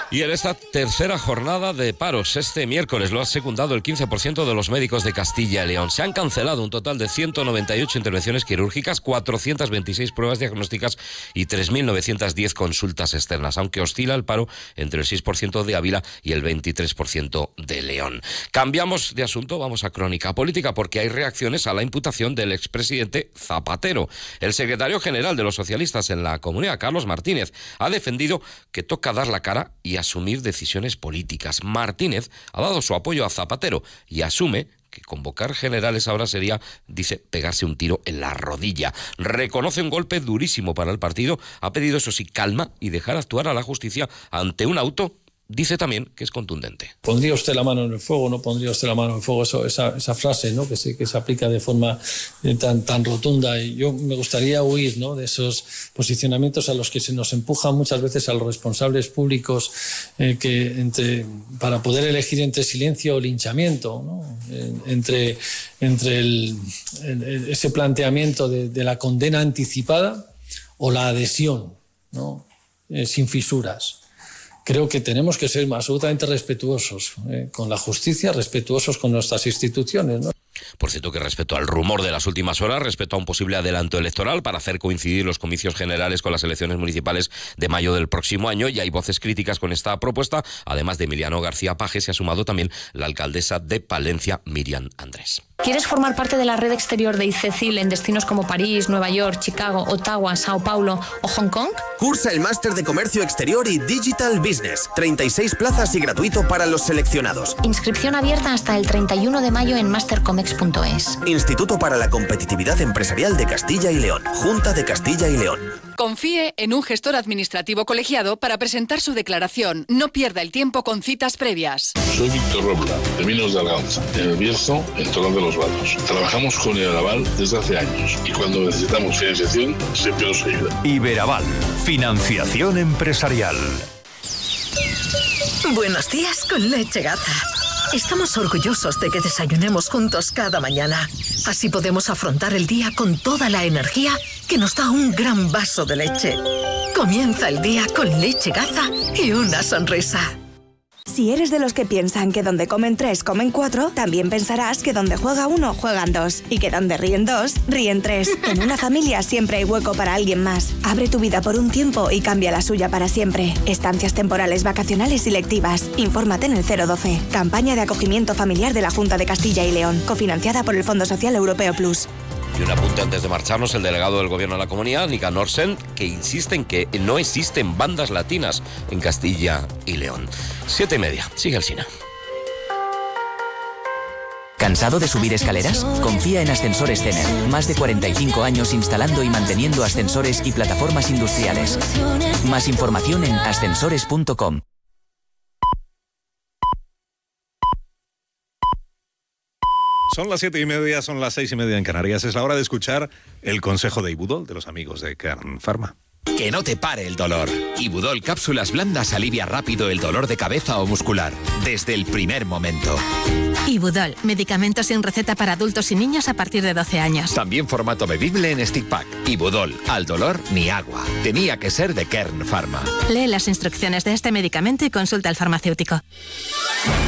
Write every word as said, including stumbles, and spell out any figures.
Y en esta tercera jornada de paros, este miércoles lo ha secundado el quince por ciento de los médicos de Castilla y León. Se han cancelado un total de ciento noventa y ocho intervenciones quirúrgicas, cuatrocientas veintiséis pruebas diagnósticas y tres mil novecientos diez consultas externas, aunque oscila el paro entre el seis por ciento de Ávila y el veintitrés por ciento de León. Cambiamos de asunto, vamos a crónica política, porque hay reacciones a la imputación del expresidente Zapatero. El secretario general de los socialistas en la Comunidad, Carlos Martínez, ha defendido que toca dar la cara y asumir decisiones políticas. Martínez ha dado su apoyo a Zapatero y asume que convocar generales ahora sería, dice, pegarse un tiro en la rodilla. Reconoce un golpe durísimo para el partido, ha pedido, eso sí, calma y dejar actuar a la justicia ante un auto. Dice también que es contundente. ¿Pondría usted la mano en el fuego? ¿No pondría usted la mano en el fuego? Eso, esa, esa frase, ¿no? que, se, que se aplica de forma eh, tan, tan rotunda. Y yo me gustaría huir, ¿no?, de esos posicionamientos a los que se nos empuja muchas veces a los responsables públicos eh, que entre, para poder elegir entre silencio o linchamiento, ¿no? Eh, entre, entre el, el, ese planteamiento de, de la condena anticipada o la adhesión, ¿no? eh, sin fisuras. Creo que tenemos que ser absolutamente respetuosos eh, con la justicia, respetuosos con nuestras instituciones, ¿no? Por cierto, que respecto al rumor de las últimas horas, respecto a un posible adelanto electoral para hacer coincidir los comicios generales con las elecciones municipales de mayo del próximo año, y hay voces críticas con esta propuesta. Además de Emiliano García Paje, se ha sumado también la alcaldesa de Palencia, Miriam Andrés. ¿Quieres formar parte de la red exterior de ICECIL en destinos como París, Nueva York, Chicago, Ottawa, Sao Paulo o Hong Kong? Cursa el máster de Comercio Exterior y Digital Business. treinta y seis plazas y gratuito para los seleccionados. Inscripción abierta hasta el treinta y uno de mayo en mastercomex punto es. Instituto para la Competitividad Empresarial de Castilla y León. Junta de Castilla y León. Confíe en un gestor administrativo colegiado para presentar su declaración. No pierda el tiempo con citas previas. Soy Víctor Robla, de Minos de Arganza, en el Bierzo, en Torón de los Vados. Trabajamos con Iberaval desde hace años y cuando necesitamos financiación siempre nos ayuda. Iberaval, financiación empresarial. Buenos días con Leche Gaza. Estamos orgullosos de que desayunemos juntos cada mañana. Así podemos afrontar el día con toda la energía que nos da un gran vaso de leche. Comienza el día con Leche Gaza y una sonrisa. Si eres de los que piensan que donde comen tres, comen cuatro, también pensarás que donde juega uno, juegan dos. Y que donde ríen dos, ríen tres. En una familia siempre hay hueco para alguien más. Abre tu vida por un tiempo y cambia la suya para siempre. Estancias temporales, vacacionales y lectivas. Infórmate en el cero doce. Campaña de acogimiento familiar de la Junta de Castilla y León. Cofinanciada por el Fondo Social Europeo Plus. Y un apunte antes de marcharnos, el delegado del Gobierno de la Comunidad, Nika Norsen, que insiste en que no existen bandas latinas en Castilla y León. Siete y media, sigue el cine. ¿Cansado de subir escaleras? Confía en Ascensores Cener. Más de cuarenta y cinco años instalando y manteniendo ascensores y plataformas industriales. Más información en ascensores punto com. Son las siete y media, son las seis y media en Canarias. Es la hora de escuchar el consejo de Ibudol, de los amigos de Kern Pharma. Que no te pare el dolor. Ibudol Cápsulas Blandas alivia rápido el dolor de cabeza o muscular, desde el primer momento. Ibudol, medicamentos sin receta para adultos y niños a partir de doce años. También formato bebible en stick pack. Ibudol, al dolor ni agua. Tenía que ser de Kern Pharma. Lee las instrucciones de este medicamento y consulta al farmacéutico.